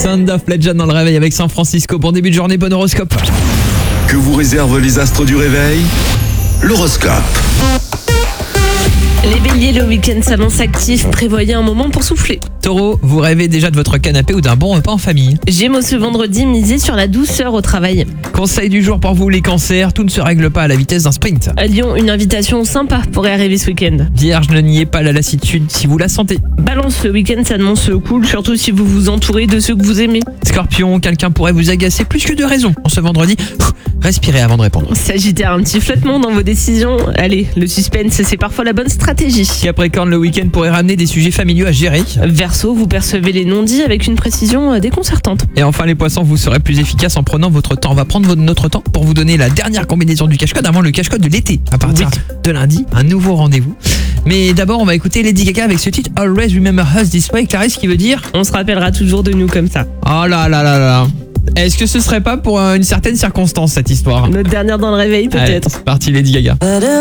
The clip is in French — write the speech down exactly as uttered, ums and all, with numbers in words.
Sound of Legend dans le réveil avec San Francisco. Bon début de journée, bon horoscope. Que vous réservent les astres du réveil? L'horoscope. Les béliers, le week-end s'annonce actif, prévoyez un moment pour souffler. Taureau, vous rêvez déjà de votre canapé ou d'un bon repas en famille. Gémeaux, ce vendredi, misez sur la douceur au travail. Conseil du jour pour vous les cancers, tout ne se règle pas à la vitesse d'un sprint. À Lyon, une invitation sympa pourrait arriver ce week-end. Vierge, ne niez pas la lassitude si vous la sentez. Balance, ce week-end s'annonce cool, surtout si vous vous entourez de ceux que vous aimez. Scorpion, quelqu'un pourrait vous agacer plus que de raison. En ce vendredi, respirez avant de répondre. Sagittaire, un petit flottement dans vos décisions. Allez, le suspense, c'est parfois la bonne stratégie. Capricorne, le week-end pourrait ramener des sujets familiaux à gérer. Verseau, vous percevez les non-dits avec une précision déconcertante. Et enfin les poissons, vous serez plus efficace en prenant votre temps. On va prendre votre- notre temps pour vous donner la dernière combinaison du cache-code avant le cache-code de l'été. À partir Oui. de lundi, un nouveau rendez-vous. Mais d'abord, on va écouter Lady Gaga avec ce titre Always Remember Us This Way. Clarisse, qui veut dire On se rappellera toujours de nous comme ça. oh là là là là. Est-ce que ce serait pas pour euh, une certaine circonstance cette histoire? Notre dernière dans le réveil, Allez, peut-être. c'est parti Lady Gaga.